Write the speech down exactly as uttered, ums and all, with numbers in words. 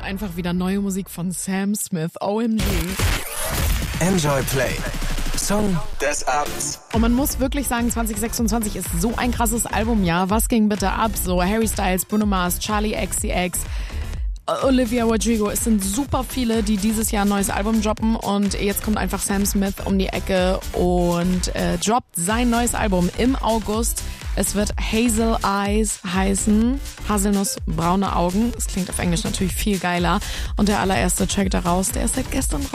einfach wieder neue Musik von Sam Smith. O M G. Enjoy Play. Song des Abends. Und man muss wirklich sagen, zwanzig sechsundzwanzig ist so ein krasses Albumjahr. Was ging bitte ab? So Harry Styles, Bruno Mars, Charli X C X, Olivia Rodrigo. Es sind super viele, die dieses Jahr ein neues Album droppen. Und jetzt kommt einfach Sam Smith um die Ecke und äh, droppt sein neues Album im August. Es wird Hazel Eyes heißen. Haselnuss, braune Augen. Es klingt auf Englisch natürlich viel geiler. Und der allererste Track daraus, der ist seit gestern draußen.